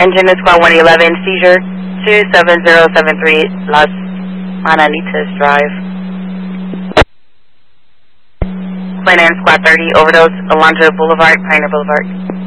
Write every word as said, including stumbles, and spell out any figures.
Engine is squad one eleven, seizure two seven zero seven three, Las Mananitas Drive. Plan in squad thirty, overdose, Alondra Boulevard, Pioneer Boulevard.